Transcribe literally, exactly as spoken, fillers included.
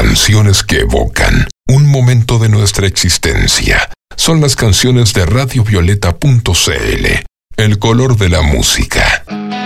Canciones que evocan un momento de nuestra existencia. Son las canciones de radio violeta punto c l, el color de la música.